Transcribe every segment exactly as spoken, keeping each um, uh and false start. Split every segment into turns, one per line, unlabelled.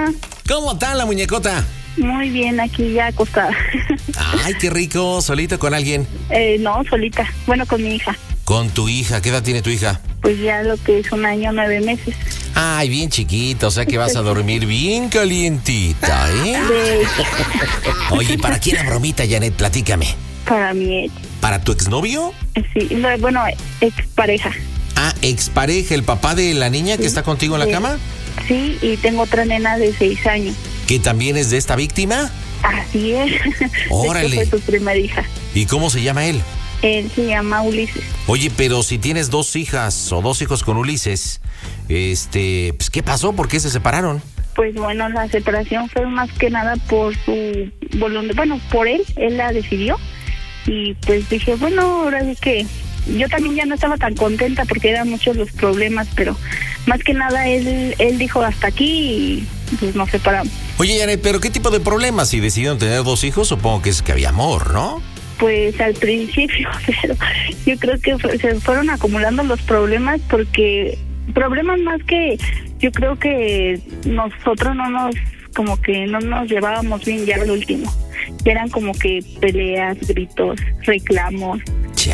Hola.
¿Cómo está la muñecota?
Muy bien, aquí ya acostada.
Ay, qué rico. ¿Solita con alguien?
Eh, no, solita. Bueno, con mi hija.
Con tu hija. ¿Qué edad tiene tu hija?
Pues ya lo que es un año, nueve meses.
Ay, bien chiquita, o sea que vas a dormir bien calientita, ¿eh?
De...
Oye, ¿para quién la bromita, Janet? Platícame.
Para mi ex.
¿Para tu exnovio?
Sí, no, bueno, expareja.
Ah, expareja, el papá de la niña que
Sí.
está contigo en la
Sí.
cama.
Sí, y tengo otra nena de seis años.
¿Que también es de esta víctima?
Así es.
Órale.
De que fue su primera hija.
¿Y cómo se llama él?
Él se llama Ulises.
Oye, pero si tienes dos hijas o dos hijos con Ulises, este, pues, ¿qué pasó? ¿Por qué se separaron?
Pues bueno, la separación fue más que nada por su voluntad. Bueno, por él, él la decidió. Y pues dije, bueno, ahora sí que yo también ya no estaba tan contenta porque eran muchos los problemas, pero más que nada él, él dijo hasta aquí y pues nos separamos.
Oye, Janet, ¿pero qué tipo de problemas? Si decidieron tener dos hijos, supongo que es que había amor, ¿no?
Pues al principio, pero yo creo que fue- se fueron acumulando los problemas porque problemas más que yo creo que nosotros no nos, como que no nos llevábamos bien ya al último. Eran como que peleas, gritos, reclamos
Ya.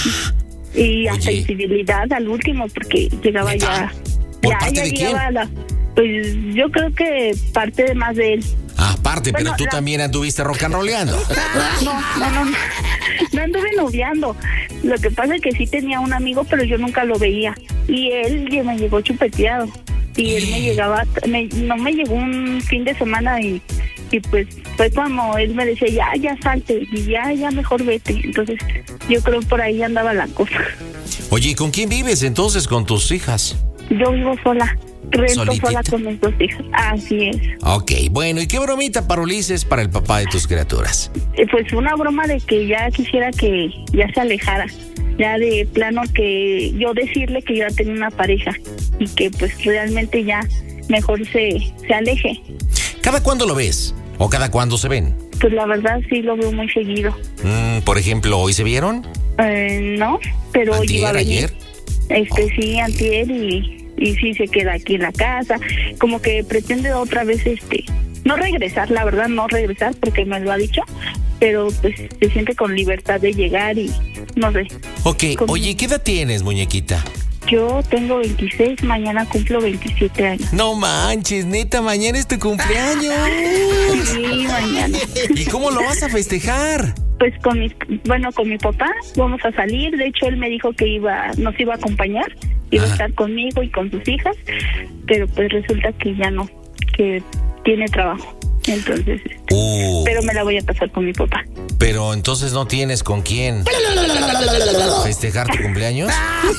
y hasta
Oye.
infidelidad al último porque llegaba
¿Neta?
ya.
¿Por
ya,
parte
ya
de
llegaba
quién?
la- pues yo creo que parte de más de él.
Aparte,
Bueno,
pero tú
la-
también anduviste rock and rollando.
No, no, no, no, no anduve noviando. Lo que pasa es que sí tenía un amigo, pero yo nunca lo veía. Y él ya me llegó chupeteado. Y él me llegaba, me, no me llegó un fin de semana y, y pues fue cuando él me decía, ya, ya salte, y ya, ya mejor vete. Entonces yo creo por ahí andaba la cosa.
Oye, ¿y con quién vives entonces con tus hijas?
Yo vivo sola, rento
¿Solitita?
sola con mis dos hijas. Así es.
Ok, bueno, ¿y qué bromita para Ulises para el papá de tus criaturas?
Eh, Pues una broma de que ya quisiera que ya se alejara, ya de plano que yo decirle que yo ya tenía una pareja y que pues realmente ya mejor se, se aleje.
¿Cada cuándo lo ves? ¿O cada cuándo se ven?
Pues la verdad sí lo veo muy seguido.
Mm, por ejemplo, ¿hoy se vieron?
Eh, no, pero
¿Antier,
iba a venir.
ayer?
Este sí, antier y, y sí se queda aquí en la casa, como que pretende otra vez este, no regresar, la verdad no regresar porque me lo ha dicho, pero pues se siente con libertad de llegar y no sé.
Ok,
¿Cómo?
oye, ¿qué edad tienes, muñequita?
Yo tengo veintiséis, mañana cumplo veintisiete años.
No manches, neta, mañana es tu cumpleaños.
Sí, mañana.
¿Y cómo lo vas a festejar?
Pues con mis, bueno, con mi papá vamos a salir. De hecho, él me dijo que iba, nos iba a acompañar, iba
Ajá.
a estar conmigo y con sus hijas, pero pues resulta que ya no, que tiene trabajo. Entonces,
Uh,
pero me la voy a pasar con mi papá.
pero entonces no tienes con quién festejar tu cumpleaños.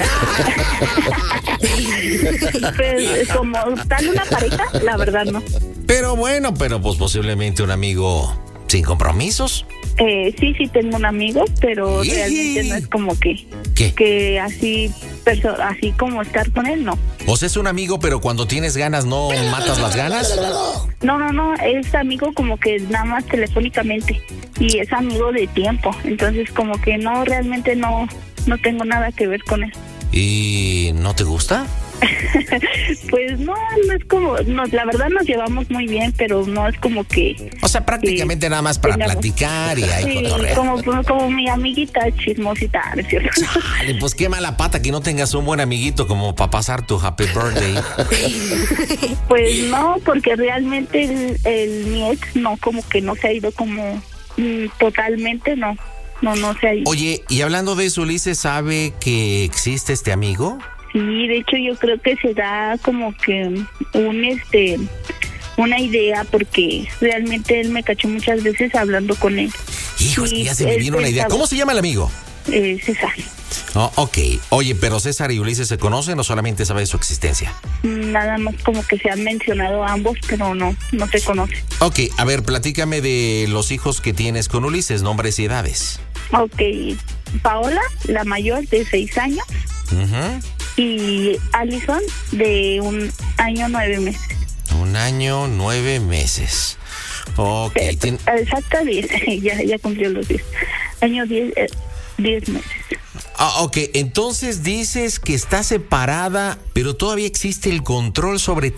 Pues como tal una pareja, la verdad no.
Pero bueno, pero pues posiblemente un amigo sin compromisos.
Eh, sí, sí tengo un amigo, pero
Iji.
realmente no es como que,
¿Qué?
que así, perso- así como estar con él, no.
O sea, es un amigo, pero cuando tienes ganas no matas las ganas.
No, no, no, es amigo como que nada más telefónicamente y es amigo de tiempo, entonces como que no, realmente no, no tengo nada que ver con él.
¿Y no te gusta?
Pues no, no es como, nos, la verdad nos llevamos muy bien, pero no es como que...
O sea, prácticamente
Sí,
nada más para
tengamos-
platicar y ahí
Sí,
cotorrear.
como, como mi amiguita chismosita, ¿no es cierto?
Chale, pues qué mala pata que no tengas un buen amiguito como para pasar tu happy birthday.
Pues no, porque realmente el, el mi ex no, como que no se ha ido como mm, totalmente, no, no, no se ha ido.
Oye, y hablando de eso, Ulises sabe que existe este amigo.
Sí, de hecho yo creo que se da como que un este una idea porque realmente él me cachó muchas veces hablando con él.
Hijo, es que ya se me
él
vino una idea.
pensaba-
¿Cómo se llama el amigo?
Eh, César.
Oh, ok. Oye, pero César y Ulises se conocen o solamente sabe de su existencia.
Nada más como que se han mencionado ambos, pero no, no se conocen.
Ok, a ver, platícame de los hijos que tienes con Ulises, nombres y edades.
Ok, Paola, la mayor de seis años,
Ujú.
y Alison de un año nueve meses.
Un año, nueve meses. Ok,
Eh,
tien-
Exacto, diez, ya, ya cumplió los diez. Año diez, eh, diez meses.
ah, ok, entonces dices que está separada, pero todavía existe el control sobre ti.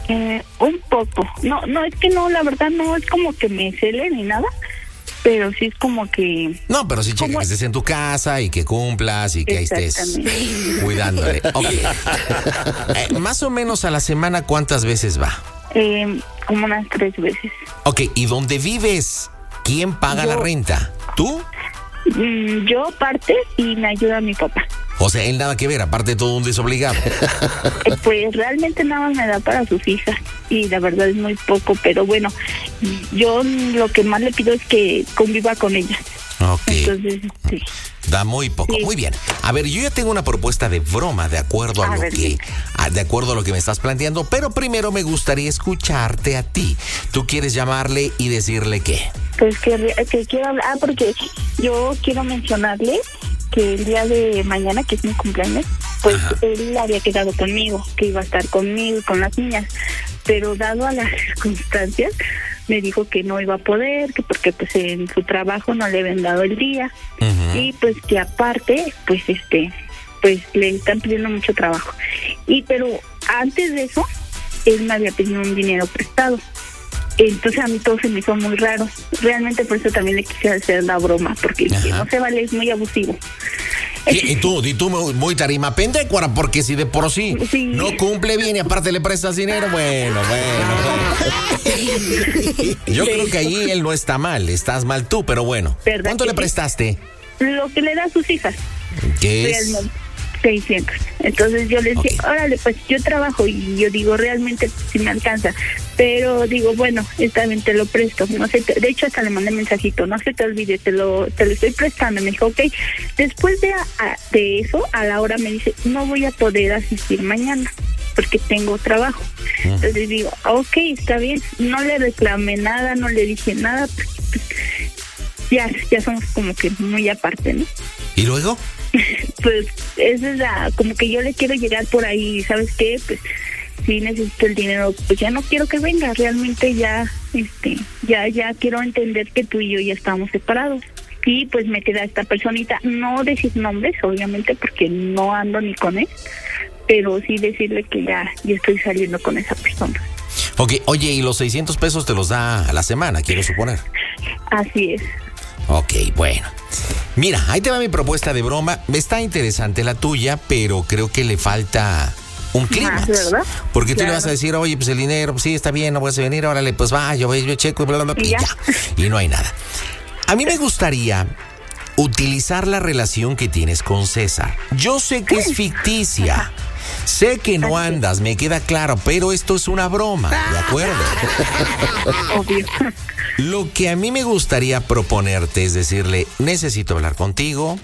Eh, un poco. No, no, es que no, la verdad no es como que me cele ni nada, pero sí es como que...
No, pero sí checa
como...
que estés en tu casa y que cumplas y que ahí estés cuidándole. Okay. eh, más o menos a la semana, ¿cuántas veces va?
Eh, como unas tres veces.
Ok, ¿y dónde vives? ¿Quién paga
Yo...
la renta? ¿Tú?
Mm, yo parte y me ayuda mi papá.
O sea, él nada que ver, aparte de todo un desobligado.
Eh, pues realmente nada más me da para sus hijas y la verdad es muy poco, pero bueno, yo lo que más le pido es que conviva con ellas.
Ok.
Entonces, sí.
Da muy poco. Sí. Muy bien. A ver, yo ya tengo una propuesta de broma de acuerdo a, a lo ver, que a, de acuerdo a lo que me estás planteando, pero primero me gustaría escucharte a ti. ¿Tú quieres llamarle y decirle qué?
Pues que, que quiero hablar, ah, porque yo quiero mencionarle que el día de mañana, que es mi cumpleaños, pues Ajá. él había quedado conmigo, que iba a estar conmigo y con las niñas, pero dado a las circunstancias, me dijo que no iba a poder, que porque pues en su trabajo no le habían dado el día, uh-huh. y pues que aparte, pues este, pues le están pidiendo mucho trabajo. Y pero antes de eso, él me había pedido un dinero prestado. Entonces a mí todo se me hizo muy raro. Realmente por eso también le quise hacer la broma, porque que no se vale, es muy abusivo.
¿Y, y tú, y tú muy tarima pendecuara, porque si de por sí, sí no cumple bien y aparte le prestas dinero, bueno, bueno. bueno. Yo sí. creo que ahí él no está mal, estás mal tú, pero bueno. ¿Cuánto le prestaste?
Lo que le da a sus hijas.
¿Qué es?
Realmente. seiscientos. Entonces yo le decía, okay. órale, pues yo trabajo y yo digo, realmente si me alcanza. Pero digo, bueno, esta vez te lo presto. No sé, te, de hecho hasta le mandé mensajito, no se te olvide, te lo te lo estoy prestando. Me dijo, ok. Después de, a, de eso, a la hora me dice, no voy a poder asistir mañana porque tengo trabajo. Uh-huh. Entonces digo, ok, está bien. No le reclamé nada, no le dije nada. Pues, pues, ya, ya somos como que muy aparte, ¿no?
¿Y luego?
Pues esa es la, como que yo le quiero llegar por ahí, ¿sabes qué? Pues si necesito el dinero, pues ya no quiero que venga, realmente ya, este, ya, ya quiero entender que tú y yo ya estamos separados. Y pues me queda esta personita, no decir nombres, obviamente, porque no ando ni con él, pero sí decirle que ya, ya estoy saliendo con esa persona.
Ok, oye, y los seiscientos pesos te los da a la semana, quiero suponer.
Así es.
Ok, bueno. Mira, ahí te va mi propuesta de broma. Está interesante la tuya, pero creo que le falta un clímax.
¿Verdad?
Porque tú
claro.
le vas a decir, oye, pues el dinero, pues sí, está bien, no puedes venir, órale, pues va, yo, yo checo y bla, bla, bla, y, y ya. ya. Y no hay nada. A mí me gustaría utilizar la relación que tienes con César. Yo sé que es ficticia. Sé que no andas, me queda claro, pero esto es una broma, ¿de acuerdo?
Obvio.
Lo que a mí me gustaría proponerte es decirle, necesito hablar contigo,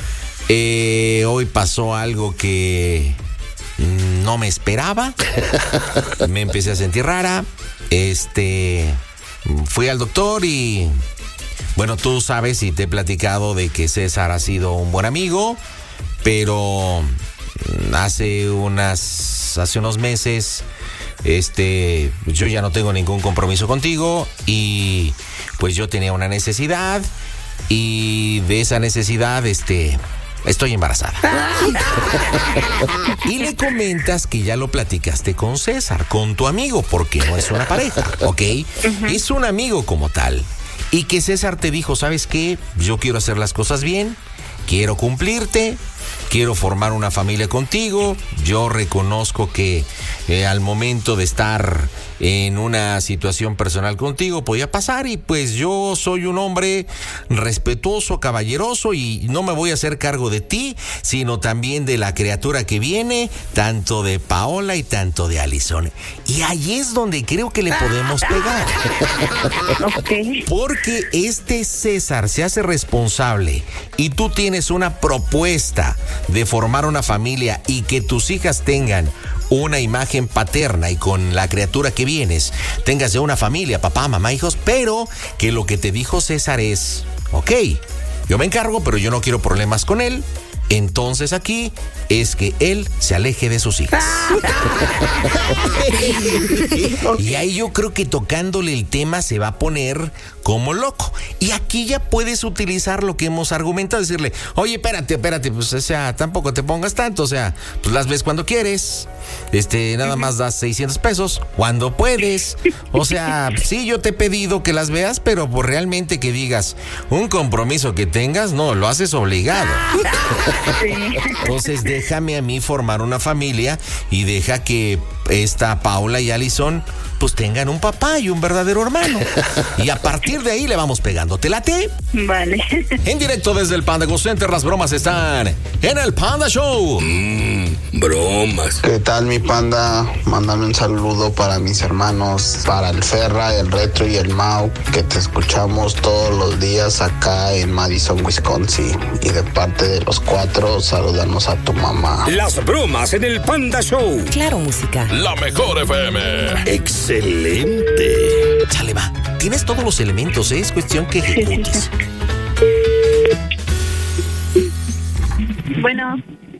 eh, hoy pasó algo que no me esperaba, me empecé a sentir rara, este, fui al doctor y, bueno, tú sabes y te he platicado de que César ha sido un buen amigo, pero hace unas, hace unos meses... Este, yo ya no tengo ningún compromiso contigo y pues yo tenía una necesidad y de esa necesidad, este, estoy embarazada. Y le comentas que ya lo platicaste con César, con tu amigo, porque no es una pareja, ¿ok? Uh-huh. Es un amigo como tal. Y que César te dijo, ¿sabes qué? Yo quiero hacer las cosas bien, quiero cumplirte, quiero formar una familia contigo. Yo reconozco que eh, al momento de estar en una situación personal contigo podía pasar y pues yo soy un hombre respetuoso, caballeroso y no me voy a hacer cargo de ti, sino también de la criatura que viene, tanto de Paola y tanto de Alison. Y ahí es donde creo que le podemos pegar.
Okay.
Porque este César se hace responsable y tú tienes una propuesta de formar una familia y que tus hijas tengan una imagen paterna y con la criatura que vienes tengas ya una familia, papá, mamá, hijos, pero que lo que te dijo César es, ok, yo me encargo, pero yo no quiero problemas con él. Entonces aquí es que él se aleje de sus hijas. Y ahí yo creo que tocándole el tema se va a poner como loco. Y aquí ya puedes utilizar lo que hemos argumentado, decirle, oye, espérate, espérate, pues, o sea, tampoco te pongas tanto, o sea, pues las ves cuando quieres, este, nada más das seiscientos pesos, cuando puedes, o sea, sí, yo te he pedido que las veas, pero pues realmente que digas, un compromiso que tengas, no, lo haces obligado.
Sí.
Entonces déjame a mí formar una familia y deja que esta Paula y Alison pues tengan un papá y un verdadero hermano. Y a partir de ahí le vamos pegando. ¿Te late?
Vale.
En directo desde el Panda Go Center, las bromas están en el Panda Show.
Mmm, bromas.
¿Qué tal, mi Panda? Mándame un saludo para mis hermanos, para el Ferra, el Retro y el Mau, que te escuchamos todos los días acá en Madison, Wisconsin. Y de parte de los cuatro, saludanos a tu mamá.
Las bromas en el Panda Show.
Claro, música.
La mejor F M. Excelente.
Chale, va. Tienes todos los elementos, ¿eh? Es cuestión que ejecutes.
Bueno.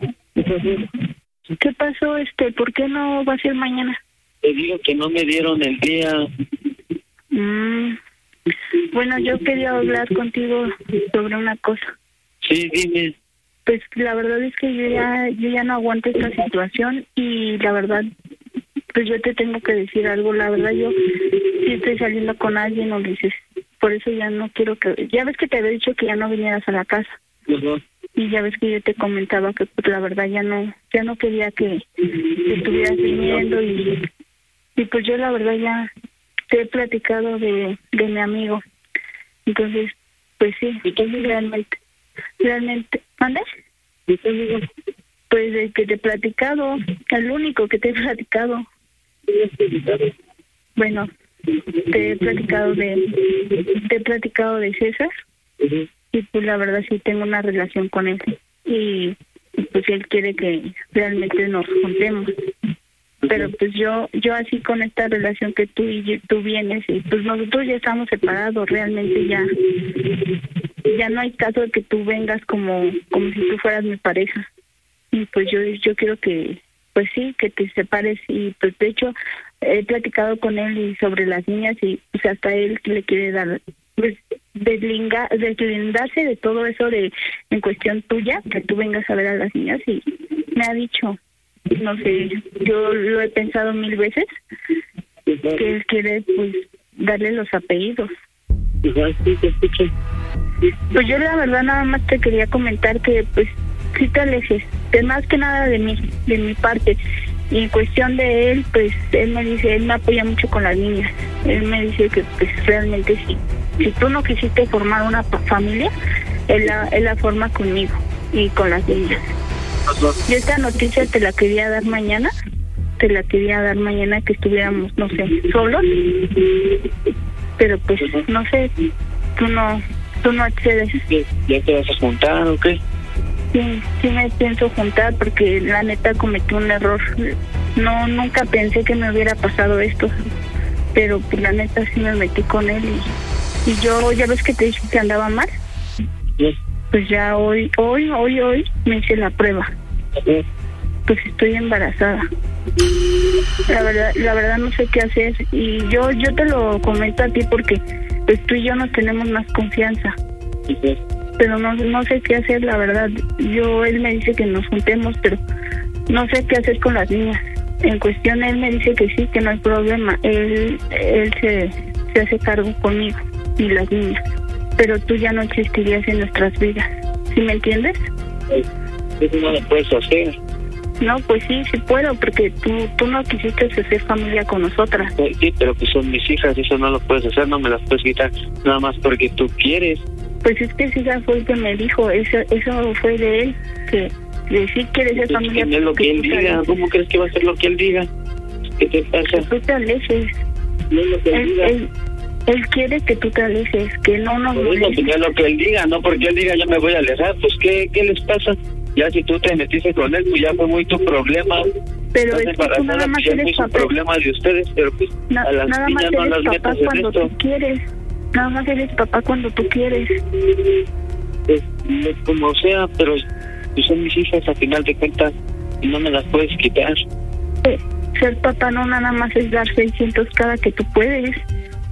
¿Qué pasó, este? ¿Por qué no va a ser mañana?
Te digo que no me dieron el día.
Mm. Bueno, yo quería hablar contigo sobre una cosa.
Sí, dime.
Pues la verdad es que yo ya, yo ya no aguanto esta situación y la verdad, pues yo te tengo que decir algo. La verdad, yo sí estoy saliendo con alguien, o dices, por eso ya no quiero que... Ya ves que te había dicho que ya no vinieras a la casa.
Uh-huh.
Y ya ves que yo te comentaba que pues la verdad ya no ya no quería que, que estuvieras viniendo y, y pues yo la verdad ya te he platicado de, de mi amigo. Entonces, pues sí, entonces realmente, realmente, ¿mandas? Pues el que te he platicado, el único que te he platicado. Bueno, te he platicado de, te he platicado de César. Uh-huh. Y pues la verdad sí tengo una relación con él. Y, y pues él quiere que realmente nos juntemos. Pero pues yo yo así con esta relación que tú y tú vienes, y pues nosotros ya estamos separados, realmente ya ya no hay caso de que tú vengas como como si tú fueras mi pareja. Y pues yo yo quiero que pues sí, que te separes. Y pues de hecho he platicado con él y sobre las niñas, y pues hasta él le quiere dar, pues deslinga, deslindarse de todo eso de en cuestión tuya, que tú vengas a ver a las niñas. Y me ha dicho, no sé, yo lo he pensado mil veces, que él quiere pues darle los apellidos. Pues yo la verdad nada más te quería comentar que pues sí te alejes, de más que nada de mí, de mi parte. Y en cuestión de él, pues él me dice, él me apoya mucho con las niñas. Él me dice que pues realmente sí, si tú no quisiste formar una familia, él la, él la forma conmigo y con las niñas. Y esta noticia te la quería dar mañana, te la quería dar mañana que estuviéramos, no sé, solos. Pero pues, no sé, tú no, tú no accedes.
¿Ya te vas a juntar o qué?
Sí, sí me pienso juntar porque la neta cometí un error. No, nunca pensé que me hubiera pasado esto, pero pues la neta sí me metí con él y, y yo, ya ves que te dije que andaba mal.
Sí.
Pues ya hoy, hoy, hoy, hoy me hice la prueba.
Sí.
Pues estoy embarazada. La verdad, la verdad no sé qué hacer y yo, yo te lo comento a ti porque pues tú y yo nos tenemos más confianza.
Sí.
Pero no, no sé qué hacer, la verdad. Yo, él me dice que nos juntemos, pero no sé qué hacer con las niñas. En cuestión, él me dice que sí, que no hay problema. Él, él se, se hace cargo conmigo y las niñas. Pero tú ya no existirías en nuestras vidas. ¿Sí me entiendes?
Eso no lo puedes hacer.
No, pues sí, sí puedo, porque tú, tú no quisiste hacer familia con nosotras.
Sí, pero que son mis hijas, eso no lo puedes hacer, no me las puedes quitar nada más porque tú quieres.
Pues es que sí, ya fue el que me dijo, eso eso fue de él, que de sí quiere ser familia.
Es lo que él diga, ¿cómo crees que va a ser lo que él diga? ¿Qué te pasa?
Que tú te alejes.
No es lo que él,
él,
diga.
Él, él quiere que tú te alejes, que no nos
molestes. No es lo que él diga, no porque él diga ya me voy a alejar, pues ¿qué, qué les pasa? Ya si tú te metiste con él, pues ya fue muy tu problema.
Pero es que tú nada más eres
papá. Es un problema de ustedes, pero pues
Na,
a las
nada
niñas
más
no las
eres papá
metas en
cuando
esto.
tú quieres. Nada más eres papá cuando tú quieres.
Pues, pues como sea, pero pues son mis hijas a final de cuentas y no me las puedes quitar.
Eh, ser papá no nada más es dar seiscientos cada que tú puedes.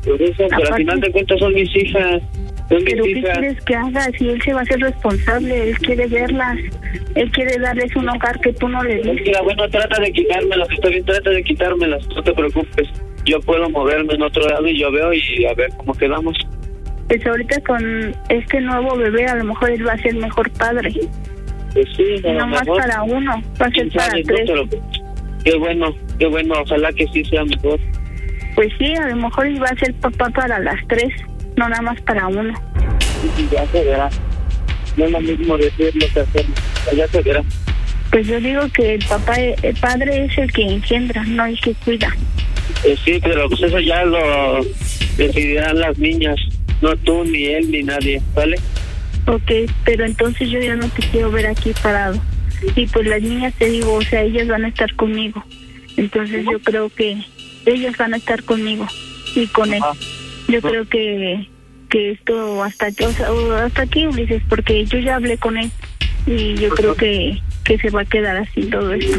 Por eso, pero
Aparte,
al final de cuentas son mis hijas. Son mis
¿pero qué
hijas.
quieres que haga? Si él se va a hacer responsable, él quiere verlas, él quiere darles un hogar que tú no le diste.
Mira, bueno, trata de quitármelas, está bien, trata de quitármelas, no te preocupes. Yo puedo moverme en otro lado y yo veo y a ver cómo quedamos.
Pues ahorita con este nuevo bebé a lo mejor él va a ser mejor padre.
Pues sí, a lo
No más
mejor.
para uno, va a ser para
¿Sabes?
tres.
No, pero qué bueno, qué bueno, ojalá que sí sea mejor.
Pues sí, a lo mejor él va a ser papá para las tres, no nada más para uno.
Ya se verá. No es lo mismo decirlo que hacerlo. Ya se verá.
Pues yo digo que el papá, el padre es el que engendra, no el que cuida.
Pues sí, pero pues eso ya lo decidirán las niñas. No tú, ni él, ni nadie, ¿vale?
Ok, pero entonces yo ya no te quiero ver aquí parado. Y pues las niñas, te digo, o sea, ellas van a estar conmigo. Entonces yo creo que ellas van a estar conmigo y con él. Yo creo que que esto hasta aquí, o sea, hasta aquí, Ulises, porque yo ya hablé con él y yo creo que, que se va a quedar así todo esto.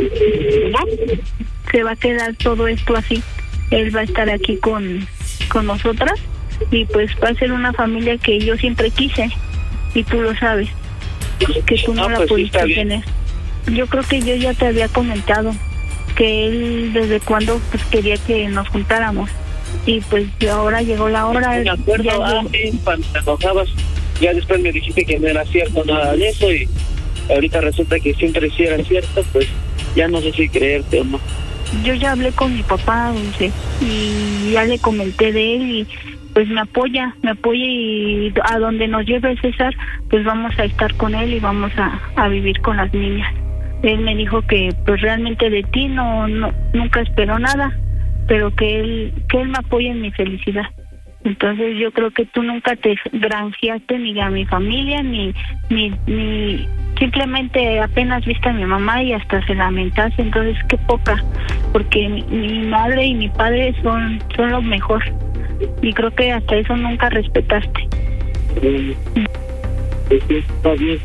Se va a quedar todo esto así. Él va a estar aquí con, con nosotras y pues va a ser una familia que yo siempre quise y tú lo sabes, que tú no,
No,
la
pues sí,
pudiste
está bien.
tener. Yo creo que yo ya te había comentado que él desde cuando pues quería que nos juntáramos y pues ahora llegó la hora.
Me acuerdo,
ya
ah,
llegó.
sí, cuando te enojabas, ya después me dijiste que no era cierto nada de eso y ahorita resulta que siempre sí era cierto, pues ya no sé si creerte o no.
Yo ya hablé con mi papá, Dulce, y ya le comenté de él y pues me apoya, me apoya y a donde nos lleve César, pues vamos a estar con él y vamos a, a vivir con las niñas. Él me dijo que pues realmente de ti no, no nunca esperó nada, pero que él que él me apoya en mi felicidad. Entonces yo creo que tú nunca te granjeaste ni a mi familia ni ni ni simplemente apenas viste a mi mamá y hasta se lamentaste. Entonces qué poca, porque mi, mi madre y mi padre son son lo mejor y creo que hasta eso nunca respetaste.
Pues sí, está bien.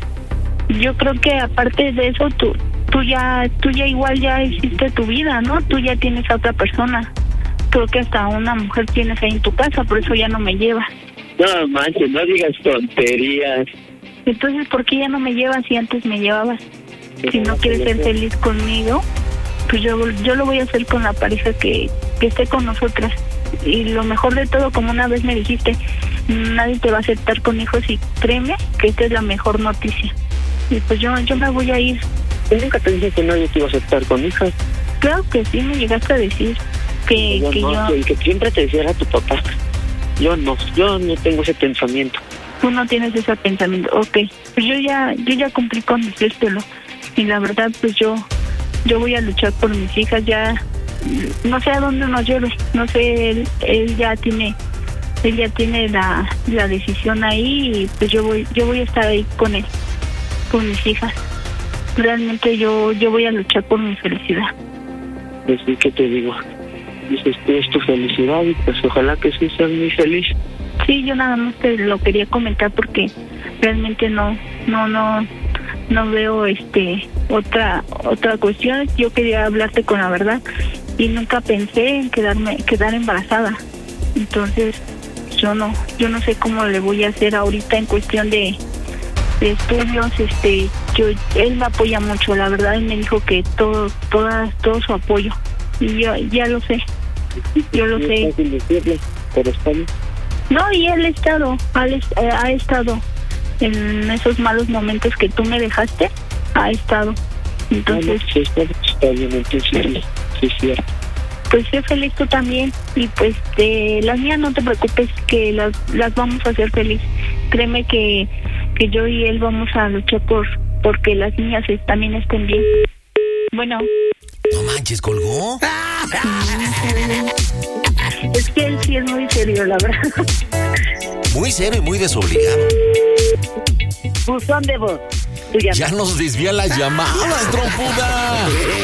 Yo creo que aparte de eso tú tú ya tú ya igual ya hiciste tu vida, ¿no? Tú ya tienes a otra persona. Creo que hasta una mujer tienes ahí en tu casa, por eso ya no me llevas.
No manches, no digas tonterías.
Entonces, ¿por qué ya no me llevas si antes me llevabas? Si no quieres ser feliz conmigo, pues yo yo lo voy a hacer con la pareja que, que esté con nosotras. Y lo mejor de todo, como una vez me dijiste, nadie te va a aceptar con hijos y créeme que esta es la mejor noticia. Y pues yo yo me voy a ir.
Yo nunca te dije que nadie te iba a aceptar con hijas.
Claro que sí, me llegaste a decir que
Yo
que
no,
yo...
el que siempre te decía era tu papá. Yo no, yo no tengo ese pensamiento.
Tú no tienes ese pensamiento. Ok, pues yo ya yo ya cumplí con decírtelo. Y la verdad, pues yo yo voy a luchar por mis hijas. Ya no sé a dónde nos lleve. No sé, él, él ya tiene él ya tiene la, la decisión ahí y pues yo voy yo voy a estar ahí con él, con mis hijas. Realmente yo yo voy a luchar por mi felicidad.
Pues sí, ¿qué te digo? Dices tú es tu felicidad y pues ojalá que sí seas muy feliz.
Sí, yo nada más te lo quería comentar porque realmente no no no no veo este otra otra cuestión. Yo quería hablarte con la verdad y nunca pensé en quedarme quedar embarazada. Entonces yo no yo no sé cómo le voy a hacer ahorita en cuestión de, de estudios. Este yo él me apoya mucho, la verdad. Él me dijo que todo toda todo su apoyo y yo ya lo sé. Yo lo sé.
Es fácil decirlo, pero está bien.
No, y él ha estado, ha, ha estado en esos malos momentos que tú me dejaste, ha estado. Entonces,
Bueno, sí, está, está bien, entonces sí, sí es cierto.
pues sé feliz tú también y pues de las mías no te preocupes que las, las vamos a hacer feliz. Créeme que, que yo y él vamos a luchar por porque las niñas es, también estén bien. Bueno.
No manches, ¿colgó?
Es que él sí es muy serio, la verdad.
Muy serio y muy desobligado.
Buzón de voz.
Ya nos desvía las llamadas, trompuda.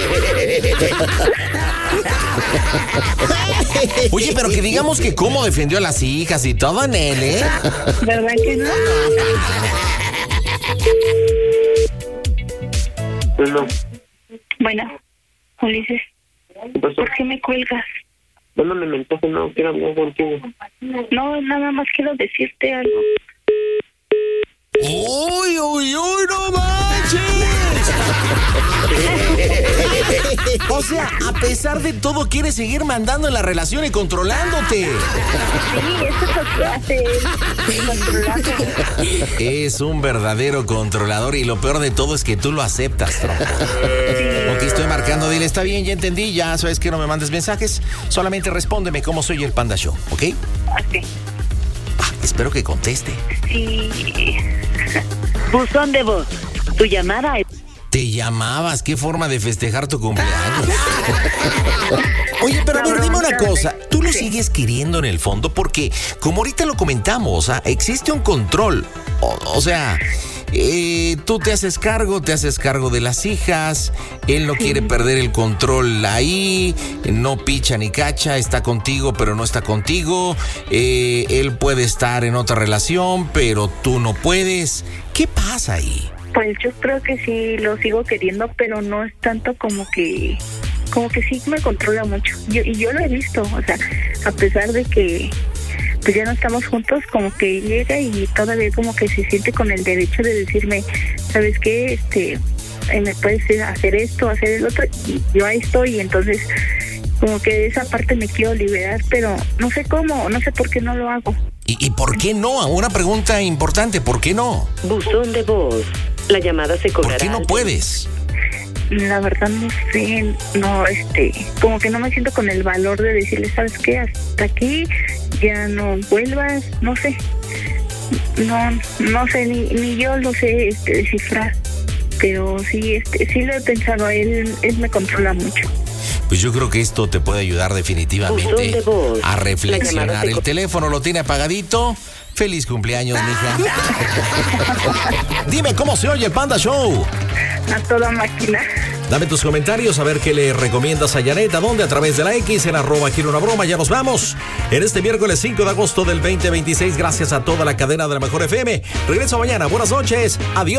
Oye, pero que digamos que cómo defendió a las hijas y todo en él, ¿eh?
¿Verdad que no?
Bueno,
Bueno, Ulises,
¿qué pasó?
¿por qué me cuelgas?
Mándame mensaje, no quiero hablar contigo.
No, nada más quiero decirte algo.
¡Uy, uy, uy, no manches! O sea, a pesar de todo, quieres seguir mandando en la relación y controlándote.
Sí, eso es lo que hace él, controlando.
Es un verdadero controlador y lo peor de todo es que tú lo aceptas, tronco. Ok, estoy marcando, dile, está bien, ya entendí, ya sabes que no me mandes mensajes, solamente respóndeme cómo soy el Panda Show, ¿ok?
Ok.
Ah, espero que conteste.
Sí.
Buzón de voz. Tu llamada es...
Te llamabas, qué forma de festejar tu cumpleaños. Oye, pero a ver, dime una cosa, ¿tú lo sigues queriendo en el fondo? Porque, como ahorita lo comentamos, o sea, existe un control. O, o sea, eh, tú te haces cargo, te haces cargo de las hijas, él no quiere perder el control ahí, no picha ni cacha, está contigo pero no está contigo, eh, él puede estar en otra relación, pero tú no puedes. ¿Qué pasa ahí?
Pues yo creo que sí lo sigo queriendo, pero no es tanto como que, como que sí me controla mucho. Yo, y yo lo he visto, o sea, a pesar de que pues ya no estamos juntos, como que llega y todavía como que se siente con el derecho de decirme, ¿sabes qué? Este, eh, me puedes hacer esto, hacer el otro, y yo ahí estoy, y entonces como que de esa parte me quiero liberar, pero no sé cómo, no sé por qué no lo hago.
¿Y, y por qué no? Una pregunta importante, ¿por qué no?
Buzón de voz. La llamada se cobrará.
¿Por qué no puedes?
La verdad no sé, no, este, como que no me siento con el valor de decirle, ¿sabes qué? Hasta aquí, ya no vuelvas, no sé, no, no sé, ni, ni yo lo sé este, descifrar, pero sí, este, sí lo he pensado, él, él me controla mucho.
Pues yo creo que esto te puede ayudar definitivamente a reflexionar. El teléfono lo tiene apagadito. Feliz cumpleaños, mija. Dime, ¿cómo se oye el Panda Show?
A toda máquina.
Dame tus comentarios, a ver qué le recomiendas a Janet. ¿A dónde? A través de la X, en arroba quiero una broma. Ya nos vamos. En este miércoles cinco de agosto del veinte veintiséis, gracias a toda la cadena de la Mejor F M. Regreso mañana. Buenas noches. Adiós.